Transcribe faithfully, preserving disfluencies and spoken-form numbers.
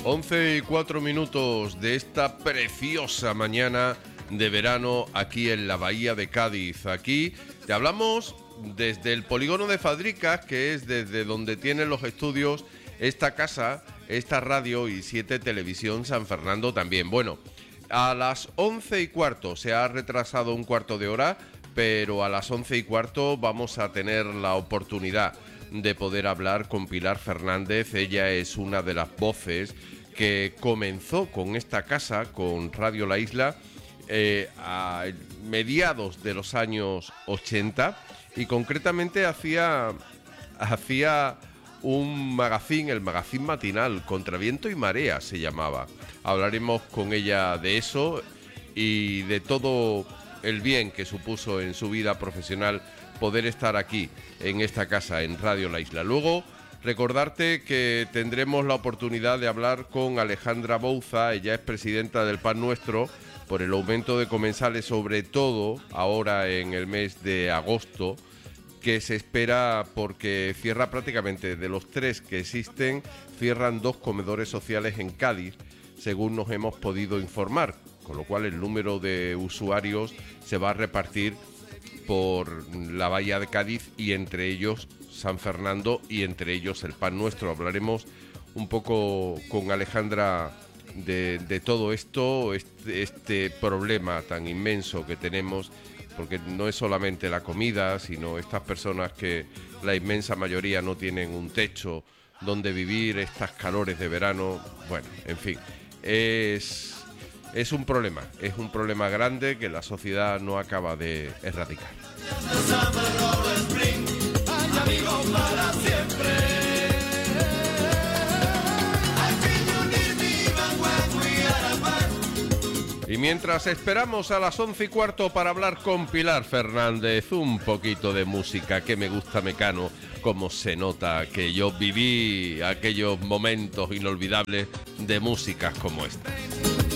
once y cuatro minutos de esta preciosa mañana de verano aquí en la Bahía de Cádiz. Aquí te hablamos desde el polígono de Fadricas, que es desde donde tienen los estudios esta casa, esta radio y siete Televisión San Fernando también. Bueno, a las once y cuarto se ha retrasado un cuarto de hora, pero a las once y cuarto vamos a tener la oportunidad de poder hablar con Pilar Fernández. Ella es una de las voces que comenzó con esta casa, con Radio La Isla, eh, a mediados de los años ochenta, y concretamente hacía, hacía un magazine, el magazine matinal, Contra Viento y Marea se llamaba. Hablaremos con ella de eso y de todo el bien que supuso en su vida profesional poder estar aquí, en esta casa, en Radio La Isla. Luego, recordarte que tendremos la oportunidad de hablar con Alejandra Bouza. Ella es presidenta del Pan Nuestro, por el aumento de comensales, sobre todo ahora en el mes de agosto, que se espera porque cierra prácticamente, de los tres que existen, cierran dos comedores sociales en Cádiz, según nos hemos podido informar, con lo cual el número de usuarios se va a repartir por la Bahía de Cádiz y entre ellos San Fernando y entre ellos el Pan Nuestro. Hablaremos un poco con Alejandra de, de todo esto, este, este problema tan inmenso que tenemos, porque no es solamente la comida, sino estas personas que la inmensa mayoría no tienen un techo donde vivir, estas calores de verano. Bueno, en fin, es... Es un problema, es un problema grande que la sociedad no acaba de erradicar. Y mientras esperamos a las once y cuarto para hablar con Pilar Fernández, un poquito de música que me gusta, Mecano, como se nota que yo viví aquellos momentos inolvidables de músicas como esta.